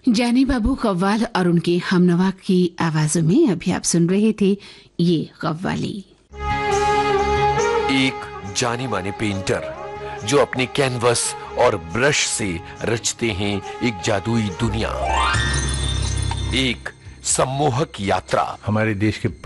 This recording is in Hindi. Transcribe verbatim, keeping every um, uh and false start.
जानी बाबू कव्वाल और उनके हमनवा की आवाजों में अभी आप सुन रहे थे ये कव्वाली। एक जाने माने पेंटर जो अपने कैनवस और ब्रश से रचते हैं एक जादुई दुनिया, एक सम्मोहक यात्रा हमारे देश के